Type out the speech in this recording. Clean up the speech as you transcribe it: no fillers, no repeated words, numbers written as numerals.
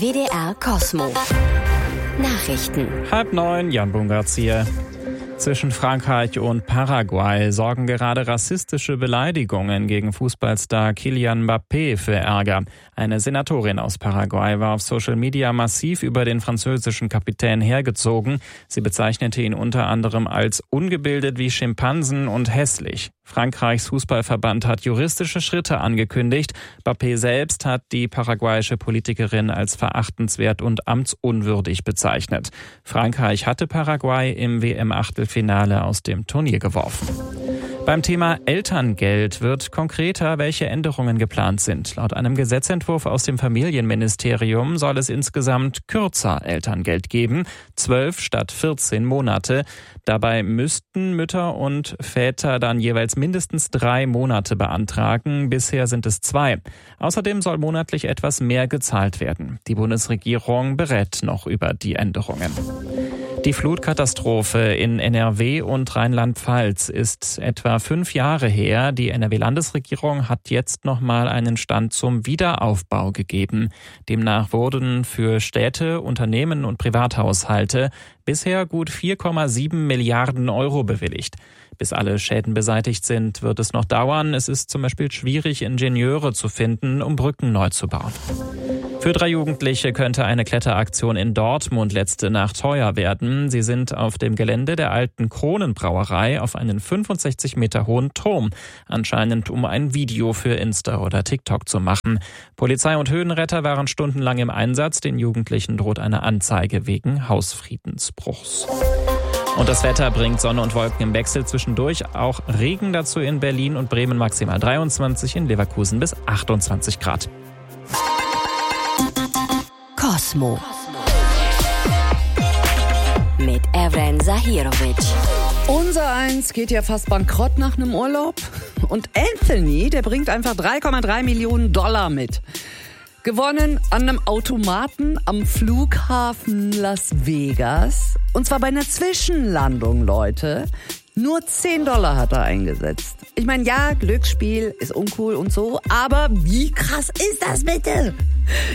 WDR Cosmo. Nachrichten. 8:30, Jan Bungartz hier. Zwischen Frankreich und Paraguay sorgen gerade rassistische Beleidigungen gegen Fußballstar Kylian Mbappé für Ärger. Eine Senatorin aus Paraguay war auf Social Media massiv über den französischen Kapitän hergezogen. Sie bezeichnete ihn unter anderem als ungebildet wie Schimpansen und hässlich. Frankreichs Fußballverband hat juristische Schritte angekündigt. Mbappé selbst hat die paraguayische Politikerin als verachtenswert und amtsunwürdig bezeichnet. Frankreich hatte Paraguay im WM-Achtelfinale aus dem Turnier geworfen. Beim Thema Elterngeld wird konkreter, welche Änderungen geplant sind. Laut einem Gesetzentwurf aus dem Familienministerium soll es insgesamt kürzer Elterngeld geben, 12 statt 14 Monate. Dabei müssten Mütter und Väter dann jeweils mindestens 3 Monate beantragen. Bisher sind es 2. Außerdem soll monatlich etwas mehr gezahlt werden. Die Bundesregierung berät noch über die Änderungen. Die Flutkatastrophe in NRW und Rheinland-Pfalz ist etwa 5 Jahre her. Die NRW-Landesregierung hat jetzt nochmal einen Stand zum Wiederaufbau gegeben. Demnach wurden für Städte, Unternehmen und Privathaushalte bisher gut 4,7 Milliarden Euro bewilligt. Bis alle Schäden beseitigt sind, wird es noch dauern. Es ist zum Beispiel schwierig, Ingenieure zu finden, um Brücken neu zu bauen. Für 3 Jugendliche könnte eine Kletteraktion in Dortmund letzte Nacht teuer werden. Sie sind auf dem Gelände der alten Kronenbrauerei auf einen 65 Meter hohen Turm, anscheinend um ein Video für Insta oder TikTok zu machen. Polizei und Höhenretter waren stundenlang im Einsatz. Den Jugendlichen droht eine Anzeige wegen Hausfriedensbruchs. Und das Wetter bringt Sonne und Wolken im Wechsel zwischendurch. Auch Regen dazu in Berlin und Bremen maximal 23, in Leverkusen bis 28 Grad. Cosmo. Mit Evren Zahirovic. Unser Eins geht ja fast bankrott nach einem Urlaub. Und Anthony, der bringt einfach $3,3 Millionen mit. Gewonnen an einem Automaten am Flughafen Las Vegas. Und zwar bei einer Zwischenlandung, Leute. Nur $10 hat er eingesetzt. Ich meine, ja, Glücksspiel ist uncool und so, aber wie krass ist das bitte?